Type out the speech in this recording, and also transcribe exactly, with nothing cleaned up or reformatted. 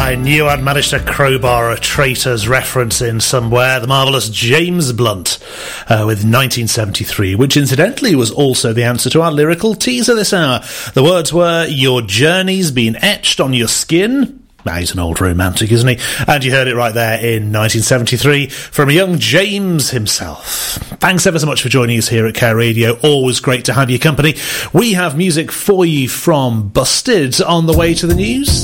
I knew I'd managed to crowbar a Traitors reference in somewhere. The marvellous James Blunt uh, with nineteen seventy-three, which incidentally was also the answer to our lyrical teaser this hour. The words were, your journey's been etched on your skin. Nah, he's an old romantic, isn't he? And you heard it right there in nineteen seventy-three from a young James himself. Thanks ever so much for joining us here at Care Radio. Always great to have your company. We have music for you from Busted on the way to the news.